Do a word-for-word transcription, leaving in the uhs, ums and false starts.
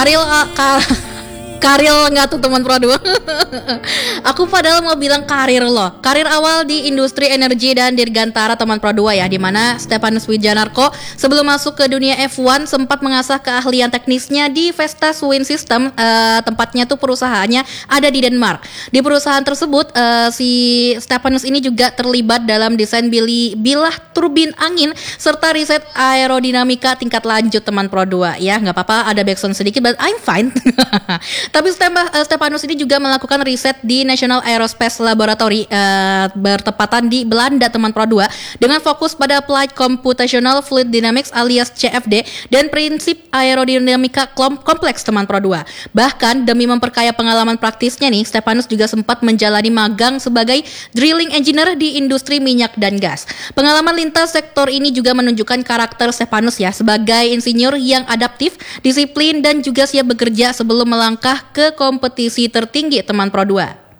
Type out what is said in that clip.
Karil uh, ka, Karil nggak tuh teman Pro dua. Aku padahal mau bilang karir loh. Karir awal di industri energi dan dirgantara teman Pro dua ya, di mana Stefanus Wijanarko sebelum masuk ke dunia F satu sempat mengasah keahlian teknisnya di Vestas Wind System. Uh, tempatnya tuh perusahaannya ada di Denmark. Di perusahaan tersebut uh, si Stefanus ini juga terlibat dalam desain bili, bilah turbin angin serta riset aerodinamika tingkat lanjut teman Pro dua ya. Nggak apa-apa ada backsound sedikit, but I'm fine. Tapi Stefanus ini juga melakukan riset di National Aerospace Laboratory uh, bertepatan di Belanda teman Pro dua dengan fokus pada Applied Computational Fluid Dynamics alias C F D dan prinsip aerodinamika kompleks teman Pro dua. Bahkan demi memperkaya pengalaman praktisnya nih, Stefanus juga sempat menjalani magang sebagai drilling engineer di industri minyak dan gas. Pengalaman lintas sektor ini juga menunjukkan karakter Stefanus ya sebagai insinyur yang adaptif, disiplin dan juga siap bekerja sebelum melangkah ke kompetisi tertinggi teman Pro dua.